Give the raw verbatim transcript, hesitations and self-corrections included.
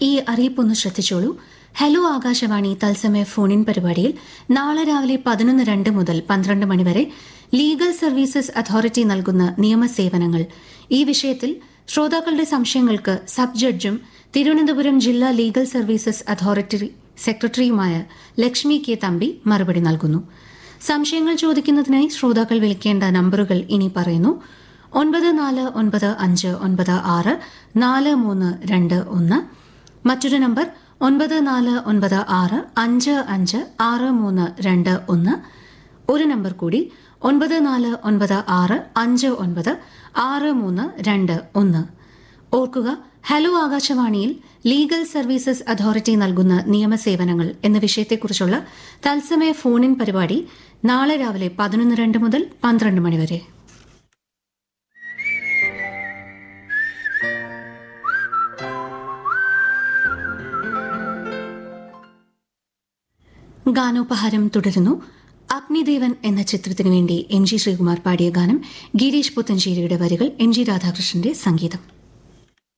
ഈ അറിയിപ്പൊന്ന് ശ്രദ്ധിച്ചോളൂ. ഹലോ ആകാശവാണി തത്സമയ ഫോണിൻ പരിപാടിയിൽ നാളെ രാവിലെ പതിനൊന്ന് രണ്ട് മുതൽ പന്ത്രണ്ട് മണിവരെ ലീഗൽ സർവീസസ് അതോറിറ്റി നൽകുന്ന നിയമസേവനങ്ങൾ ഈ വിഷയത്തിൽ ശ്രോതാക്കളുടെ സംശയങ്ങൾക്ക് സബ് ജഡ്ജും തിരുവനന്തപുരം ജില്ലാ ലീഗൽ സർവീസസ് അതോറിറ്റി സെക്രട്ടറിയുമായ ലക്ഷ്മി കെ തമ്പി മറുപടി നൽകുന്നു. സംശയങ്ങൾ ചോദിക്കുന്നതിനായി ശ്രോതാക്കൾ വിളിക്കേണ്ട നമ്പറുകൾ ഇനി പറയുന്നു. ഒൻപത് നാല് ഒൻപത് അഞ്ച് ഒൻപത് ആറ് നാല് മൂന്ന് രണ്ട് ഒന്ന്. മറ്റൊരു നമ്പർ ഒൻപത് നാല് ഒൻപത് ആറ് അഞ്ച് അഞ്ച് ആറ് മൂന്ന് രണ്ട് ഒന്ന്. ഒരു നമ്പർ കൂടി ഒൻപത് നാല് ഒൻപത് ആറ് അഞ്ച് ഒൻപത് ആറ് മൂന്ന് രണ്ട് ഒന്ന്. ഓർക്കുക, ഹലോ ആകാശവാണിയിൽ ലീഗൽ സർവീസസ് അതോറിറ്റി നൽകുന്ന നിയമസേവനങ്ങൾ എന്ന വിഷയത്തെക്കുറിച്ചുള്ള തത്സമയ ഫോണിൻ പരിപാടി നാളെ രാവിലെ പതിനൊന്ന് രണ്ട് മുതൽ പന്ത്രണ്ട് മണിവരെ. ഗാനോപഹാരം തുടരുന്നു. അഗ്നിദേവൻ എന്ന ചിത്രത്തിനു വേണ്ടി എം ജി ശ്രീകുമാർ പാടിയ ഗാനം, ഗിരീഷ് പുത്തഞ്ചേരിയുടെ വരികൾ, എം ജി രാധാകൃഷ്ണന്റെ സംഗീതം.